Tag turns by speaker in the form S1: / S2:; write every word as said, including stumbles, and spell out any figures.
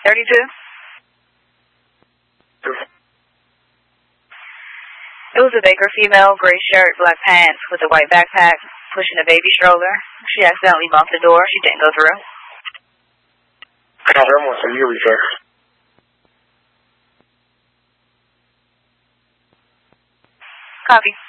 S1: thirty-two? It was a Baker female, gray shirt, black pants, with a white backpack, pushing a baby stroller. She accidentally bumped the door. She didn't go through.
S2: Cover him with a U repair.
S1: Copy.